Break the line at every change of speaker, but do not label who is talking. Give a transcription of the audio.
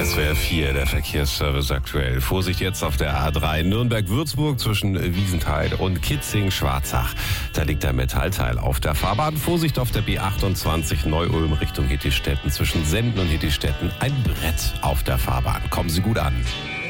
SWR 4, der Verkehrsservice aktuell. Vorsicht jetzt auf der A3 Nürnberg-Würzburg zwischen Wiesenthal und Kitzing-Schwarzach. Da liegt ein Metallteil auf der Fahrbahn. Vorsicht auf der B28 Neu-Ulm Richtung Hittistetten zwischen Senden und Hittistetten. Ein Brett auf der Fahrbahn. Kommen Sie gut an.